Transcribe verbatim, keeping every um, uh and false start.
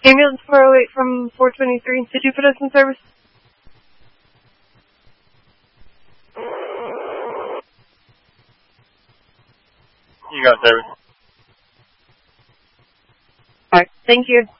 Ambulance four oh eight from four twenty-three. Did you put us in service? You got service. Alright, thank you.